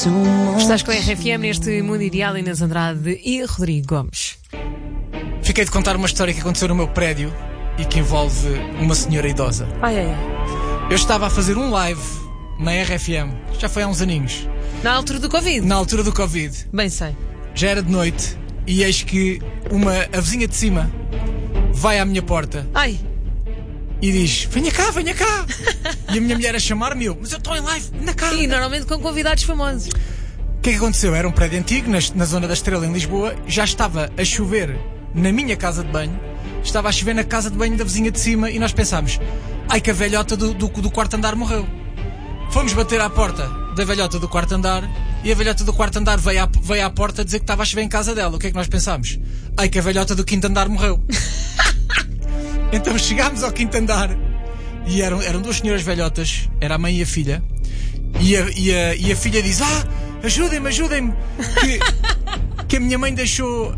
Estás com a RFM neste Mundo Ideal, Inês Andrade e Rodrigo Gomes. Fiquei de contar uma história que aconteceu no meu prédio e que envolve uma senhora idosa. Ai. Eu estava a fazer um live na RFM, já foi há uns aninhos. Na altura do Covid? Na altura do Covid. Bem sei. Já era de noite e eis que a vizinha de cima vai à minha porta. Ai. E diz, venha cá, venha cá. E a minha mulher a chamar-me, mas eu estou em live, anda cá. E normalmente com convidados famosos. O que é que aconteceu? Era um prédio antigo, na zona da Estrela, em Lisboa. Já estava a chover na minha casa de banho. Estava a chover na casa de banho da vizinha de cima. E nós pensámos, ai que a velhota do quarto andar morreu. Fomos bater à porta da velhota do quarto andar. E a velhota do quarto andar veio à porta dizer que estava a chover em casa dela. O que é que nós pensámos? Ai que a velhota do quinto andar morreu. Então chegámos ao quinto andar. E eram duas senhoras velhotas. Era a mãe e a filha. E a filha diz, ajudem-me que a minha mãe deixou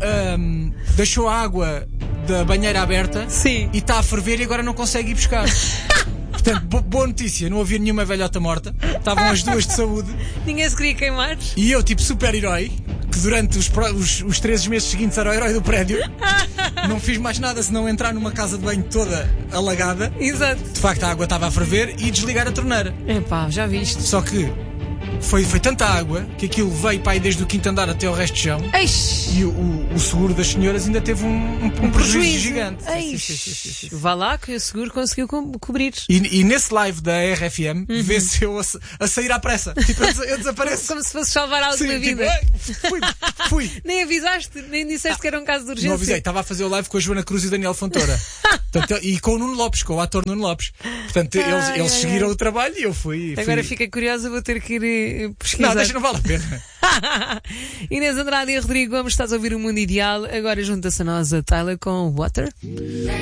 a água da banheira aberta. Sim. E está a ferver e agora não consegue ir buscar. Portanto, boa notícia, não havia nenhuma velhota morta. Estavam as duas de saúde. Ninguém se queria queimar. E eu, tipo super-herói, que durante os 13 meses seguintes era o herói do prédio, não fiz mais nada senão entrar numa casa de banho toda alagada. Exato. De facto a água estava a ferver e desligar a torneira. Epá, já viste. Só que foi tanta água que aquilo veio para aí desde o quinto andar até ao resto de chão. Eish. E o seguro das senhoras ainda teve um prejuízo gigante. Sim. Vá lá que o seguro conseguiu cobrir. E nesse live da RFM vê-se eu a sair à pressa. Tipo, eu desapareço. Como se fosse salvar algo Sim, da vida. Tipo, fui. Nem avisaste, nem disseste que era um caso de urgência. Não avisei, estava a fazer o live com a Joana Cruz e o Daniel Fontoura. Portanto, e com o Nuno Lopes, com o ator Nuno Lopes. Portanto, eles seguiram o trabalho e eu fui. Agora fiquei curiosa, vou ter que ir pesquisar. Não vale a pena. Inês Andrade e Rodrigo Gomes, estás a ouvir o Mundo Ideal. Agora junta-se a nós a Tyler com Water.